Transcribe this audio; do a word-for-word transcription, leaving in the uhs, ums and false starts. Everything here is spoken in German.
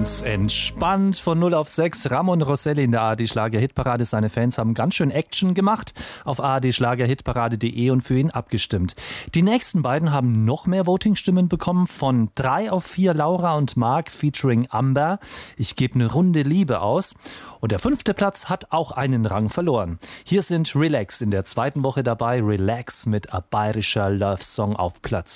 Ganz entspannt von null auf sechs. Ramon Rosselli in der A R D-Schlager-Hitparade. Seine Fans haben ganz schön Action gemacht auf a r d schlager hitparade punkt de und für ihn abgestimmt. Die nächsten beiden haben noch mehr Voting-Stimmen bekommen. Von drei auf vier Laura und Marc featuring Amber. Ich gebe eine Runde Liebe aus. Und der fünfte Platz hat auch einen Rang verloren. Hier sind Relax in der zweiten Woche dabei. Relax mit A Bayerischer Love Song auf Platz